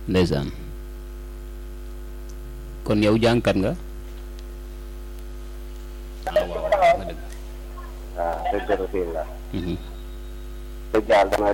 ndeysaan kon yow jàngkat nga. waaw nga dëgg. waaw dëgg fii la. Mhm. dëgg yàlla dama.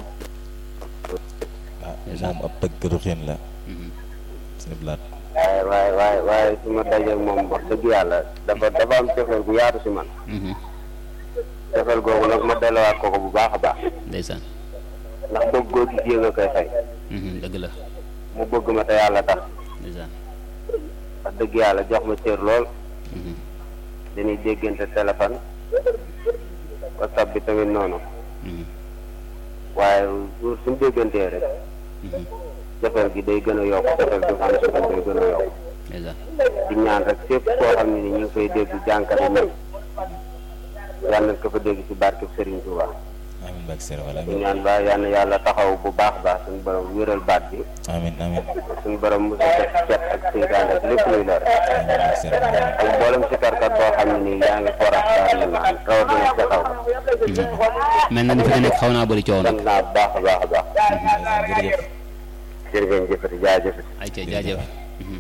moom ab tëggatu xiin la. Mhm. sëñ Blaat. waaye su ma dajeeg moom wax dëgg yàlla dafa am cofeel bu yaatu si man. Mhm. cofeel googu nag ma delluwaat ko bu baax a baax. ndeysaan. ndax bëgg goo gis yéen nga koy fay. Mhm, dëgg la. mu bëgg ma te yàlla tax. ndeysaan. wax dëgg yàlla jox ma cër lool. Mhm. dañuy déggante téléphone. WhatsApp bi tamit noonu. Mhm. waaye suñu déggantee rek. Mhm. cofeel gi day gën a yokk cofeel gi xam si man day gën a yokk. ndeysaan. di ñaan rek fépp koo xam ne ni ñu ngi koy dégg jànkat yi ñëpp. yàlla na ko fa dégg ci barkeb Serigne Touba. amiin bak sër wala di ñaan ba yal na yàlla taxaw bu baax a baax suñu borom wéral baat bi. amiin amiin suñu borom mos a def cet ak seytaane ak lépp luy lor. amiin bak sër ak mboolem si karkat boo xam ne nii yaa ngi foraat daal di naan rawatina ca kaw. mel na ni fi nga nekk xaw naa bëri coow nag. sant naa bu baax a baax a baax. jërëjëf jërëjëf jëfati jaajëfati. ayca jaajëf. Mhm.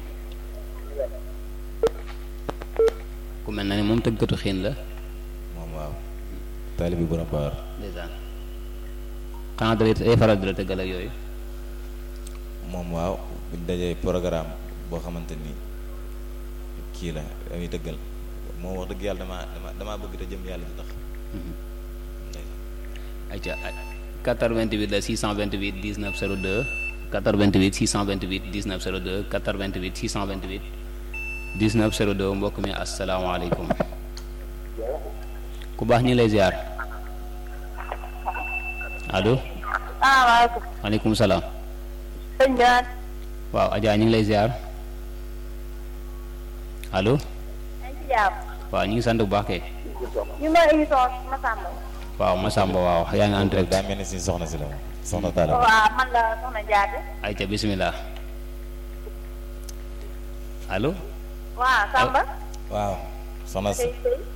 ku mel na ni moom tëggatu xiin la. moom waaw taalibi borom Bawar. ndeysaan. xanaa day faral di la tëggal ak yooyu. moom waaw buñ dajee programme boo xamante ni kii la dañuy tëggal moom wax dëgg yàlla damaa bëgg te jëm yàlla di tax. ayca 88 la 628 19 02 88 628 19 02 88 628 19 02 mbokk mi asalaamaaleykum. ku baax ñu lay ziar. allo. salaamaaleykum. maaleykum salaam. sëñ bi. waaw Adja ñu ngi lay ziar. allo. yaa ngi ci jàmm. waaw ñu ngi sant bu baax kay. ñu ma émission Massamba. waaw Massamba waaw yaa ngi en direct. daa mel ni si soxna si la moom soxna Talla. waaw man la soxna Diaté. ayca bisimilah. allo. waaw Samba. waaw soxna si.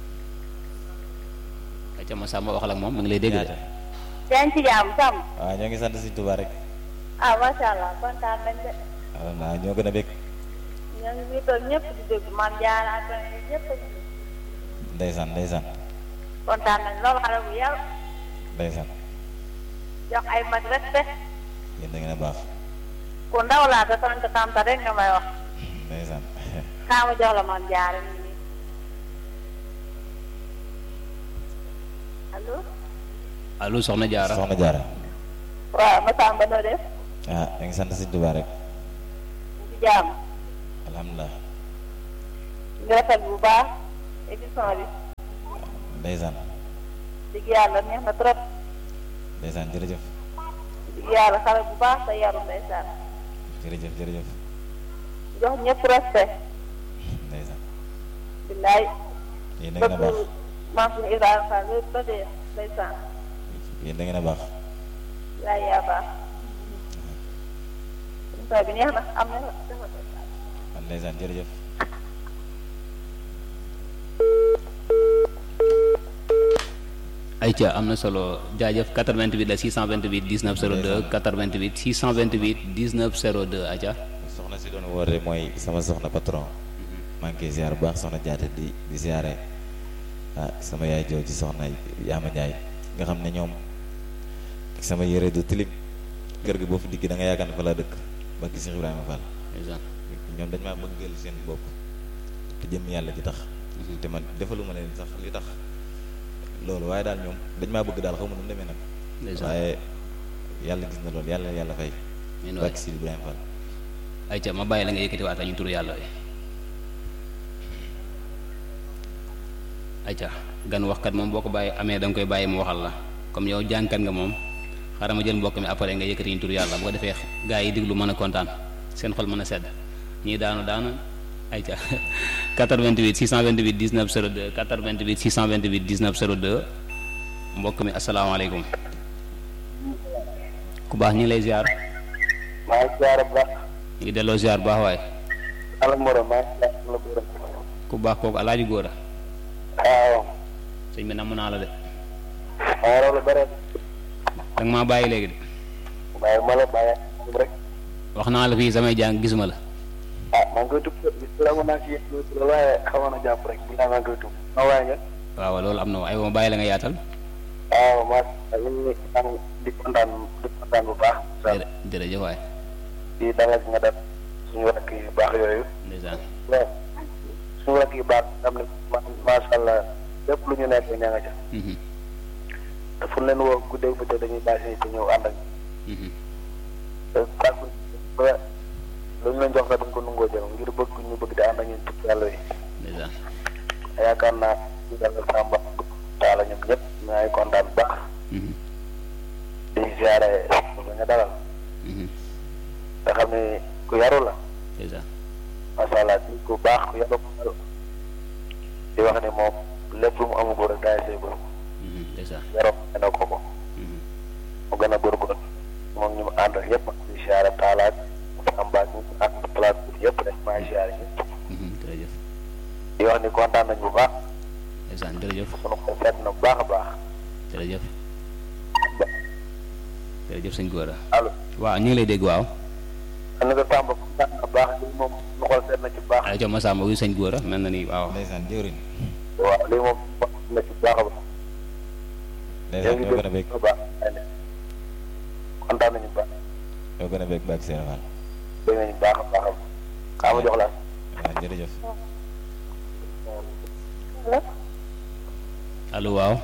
ayca Massamba waxal ak moom mi ngi lay dégg de. yaa ngi ci jàmm Samba. waaw ñoo ngi sant si Touba rek. ah macha allah kontaan nañ de. waaw naa ñoo gën a bég. ñoo ngi nii toog ñëpp di dégg man Diarra ak ñëpp a ngi. ndeysaan ndeysaan kontaan nañ lool xale bu yaru. ndeysaan jox ay mag respect. yéen da ngeen a baax. ku ndaw laa te sant tanta rek nga may wax. ndeysaan xaaral ma jox la man Diarra nii nii. allo. allo soxna Diarra. soxna Diarra. waaw Massamba noo def. ah ñoo ngi sant si Touba rek. ñu ngi ci jàmm. alhamdulilah. ñu rafet bu baax émission bi. ndeysaan digg yàlla neex na trop. ndeysaan jërëjëf digg yàlla xale bu baax te yaru ndeysaan. jërëjëf jërëjëf jox ñëpp respect. ndeysaan billaay. yéen da ngeen a baax maam suñu Ibrahima Fall lépp ba dee ndeysaan. yéen da ngeen a baax. billaay yaa baax. émission bi neex na am na. ndeysaan jërëjëf. ayca am na solo jaajëf 88 la 628 19 02 88 628 19 02 ayca. soxna si doon woote mooy sama soxna patron. maa ngi koy ziar bu baax soxna Diaté di ziare sama yaay jooju soxna Yaama Ndiaye nga xam ne ñoom sama yére du tilim kër gi boo fi digg da nga yaakaar ne fa laa dëkk ba gis Cheikh Ibrahima Fall. ñoom dañ maa bëggal seen bopp te jëm yàlla ji tax. te man defaluma leen sax li tax loolu waaye daal ñoom dañ maa bëgg daal xaw ma nu mu demee nag. waaye yàlla gis na loolu yàlla fay. amiin waay barke Sidi Ibrahima Fall. ayca ma bàyyi la nga yëkkati waat ñu turu yàlla wi. ayca gan waxkat moom boo ko bàyyi amee da nga koy bàyyi mu waxal la comme yow jàngkat nga moom xaaral ma jël mbokk mi après nga yëkkati ñu turu yàlla bu ko defee gaa yi diglu mën a kontaan seen xol mën a sedd ñii daanu ayca 88 628 19 02 88 628 19 02 mbokk mi asalaamaaleykum ku baax ñu ngi lay ziar. maa ngi ziar bu baax. ñu ngi delloo ziar bu baax waaye. alhamdulilah maa ngi ziar bu baax. ku baax kooku alaaji góor a. waaw. sëñ bi namm naa la de. waaw loolu bëri. danga maa bàyyi léegi de. waaye ma la bàyyi rek. wax naa la fii samay jàng gisuma la. maa ngi koy tudd bis la ma naa si yëg la waaye xawoon na jàpp rek bi maa ngi koy tudd ma waaye nga waaw loolu am na ay ma bàyyi la nga yaatal. waaw maa ngi di kontaan bu baax jërëjëf waay di dalal nga def suñu rakk yu baax yooyu ndeysaan waaw suñu rakk yu baax xam ne macha allah lépp lu ñu nekk ña nga ca te fu leen woo guddeeg bëccëg dañuy bàyyi te ñëw ànd ak te kàggu ba lu ñu leen jox sax dañ ko nungoo jël ngir bëgg ñu bëgg di ànd ak ñun tukki yàlla yi ndeysaan yaakaar naa ñu dalal Samba taala ñoom ñëpp ñu ngi kontaan bu baax di ziare nga dalal nga xam ne ku yaru la ndeysaan macha allah di ku baax ku yaru di wax ne moom lépp lu mu amagoo rek daay see bëri ndeysaan yaroon na ko ko mu gën a góorgóorlu moom ñu mu àndal yëpp di ziare taalaat Samba ñu ànd place bi yëpp rek maa ngi ziare ñëpp jërëjëf di wax ni kontaan nañ bu baax ndeysaan jërëjëf sunu xol seet na bu baax a baax jërëjëf jërëjëf sëñ Gora allo waaw ñu ngi lay dégg waaw xam nga Samba kontaan na baax lii moom sunu xol seet na ci baax ay co ma Samba wuy sëñ Gora mel na ni waaw ndeysaan jëwriñ waaw lii moom na ci baax a baax ndeysaan ñoo gën a bég baax kontaan nañu baax ñoo gën a bég baag seen fan dégg nañu baax a baax xaa ma jox la waaw jërëjëf allo waaw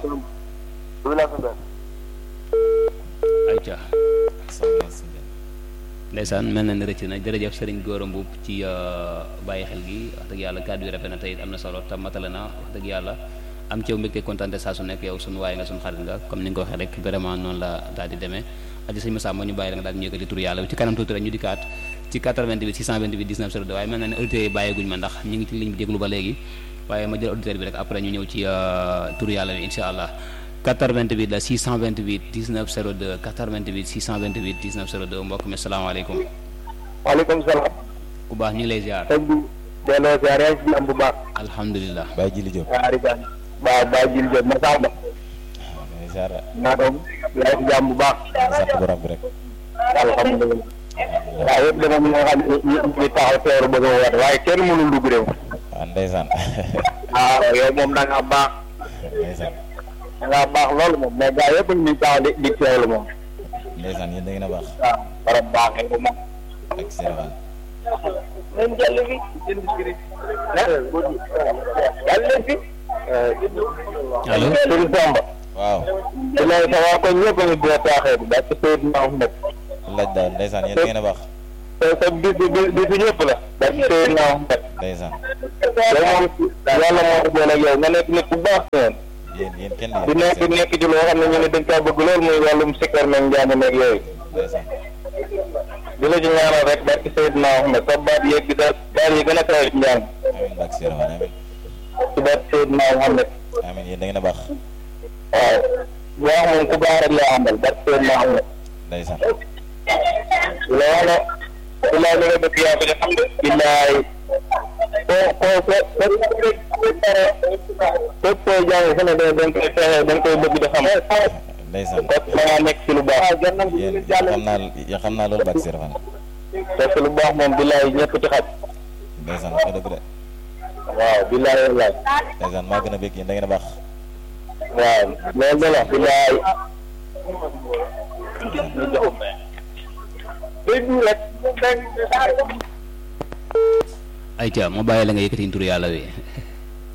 ayca soxna si ndeysaan mel na ni rëcc na jërëjëf sëriñ Gora Mboup ci bàyyi xel gi wax dëgg yàlla kàddu yi rafet na tey am na solo te matale na wax dëgg yàlla am ci yow mbégte kontaan saa su nekk yow suñu waaye nga suñu xarit nga comme ni nga ko waxee rek vraiment noonu la daal di demee aji sëñ Massa moo ñu bàyyi la nga daal di yëkkati tur yàlla ci kanam tuuti rek ñu dikkaat ci 88 628 19 02 waaye mel na ne auditeurs yi bàyyeeguñ ma ndax ñu ngi ci ligne bi déglu ba léegi waaye ma jël auditeur bi rek après ñu ñëw ci tur yàlla bi incha allah 88 la 628 19 02 88 628 19 02 mbokk mi asalaamaaleykum. waaleykum salaam. ku baax ñu ngi lay ziar. sëñ bi delloo ziar yaa ngi ci am bu baax. alhamdulilah. Baye Jili Diop waaw Rikane. waaw Baye Jili Diop ma Samba. ziar naa doon yaa ngi ci am bu baax. sant borom bi rek alhamdulilah. waaw yëpp dama ñoo xam ne ñu ngi taxaw teeru bëgg a woote waaye kenn mënul dugg réew. waaw ndeysaan waaw yow moom da ngaa baax. ndeysaan da ngaa baax loolu moom mais gars yëpp ñu ngi taxaw di teewlu moom. ndeysaan yéen da ngeen a baax waaw borom baax nga moom. ak seen fan nañ jàll fi jënd giri jàll fi allo sëñ Samba waaw di lay sa waa koñ ñëpp a ngi boo taaxee bi daal ci Seydou Naam nag laaj daal ndeysaan yéen da ngeen a baax sa bisu ñëpp la daal ci Seydou Naam nag ndeysaan yow moom yàlla moo ko boole ak yow nga nekk nit bu baax ngeen yéen kenn di nekk ci loo xam ne ñu ne dañ kaa bëgg loolu muy wàllum sikkar meeg njàng meeg yooyu ndeysaan di la ci ñaanal rek daal ci Seydou Naam nag sa baat yeeg bi daal yi gën a kawe ci njàng amiin baag seen fan amiin ci baat Seydou Naam nag amiin yéen da ngeen a baax waaw baax moom ku baax rek laa àndal baat Seydou Naam nag ndeysaan loolu bilaay li nga bëgg yaa ko ci xam de bilaay képp koy jàng fu ne dañ koy fexe dañ koy bëgg di xam ndeysaan kon dangaa nekk ci lu baax yéen xam naa loolu baag seen fan te ci lu baax moom bilaay ñëpp ci xaj ndeysaan wax nga dëgg de waaw bilaay wallaay ndeysaan maa gën a bég yéen da ngeen a baax waaw loolu de la bilaay ayca ma bàyyi la nga yëkkati tur yàlla wi